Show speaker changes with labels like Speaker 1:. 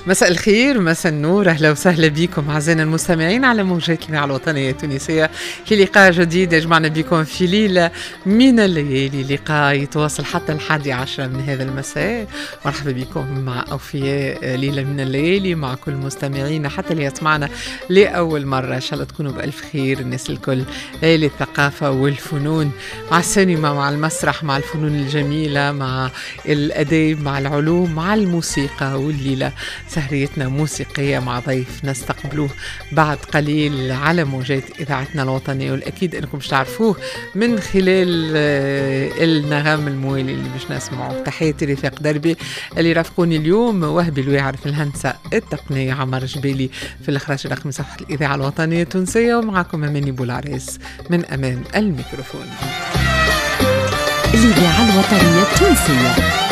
Speaker 1: مساء الخير، مساء النور، أهلا وسهلا بكم أعزائنا المستمعين على موجات الإذاعة الوطنية التونسية في لقاء جديد يجمعنا بكم في ليلة من الليالي، لقاء يتواصل حتى 11 من هذا المساء. مرحبا بكم مع أوفياء ليلة من الليالي، مع كل مستمعين حتى اللي يسمعنا لأول مرة. إن شاء الله تكونوا بألف خير الناس الكل، ليلة الثقافة والفنون، مع السينما، مع المسرح، مع الفنون الجميلة، مع الأداب، مع العلوم، مع الموسيقى. والليلة سهريتنا موسيقية مع ضيف نستقبلوه بعد قليل على موجات إذاعتنا الوطنية، والأكيد أنكم مش تعرفوه من خلال النغم الموالي اللي باش نسمعوه. تحياتي رفاق دربي اللي رافقوني اليوم، وهبي الواعر في الهندسة التقنية، عمر جبالي في الإخراج الرقمي صفحة الإذاعة الوطنية التونسية، ومعكم أماني بولعريس من أمام الميكروفون.
Speaker 2: الإذاعة الوطنية التونسية